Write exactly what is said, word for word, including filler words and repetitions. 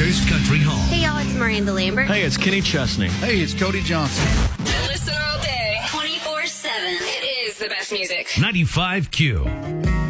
First Country Home. Hey, y'all, it's Miranda Lambert. Hey, it's Kenny Chesney. Hey, it's Cody Johnson. Listen all day, twenty-four seven. It is the best music. ninety-five Q.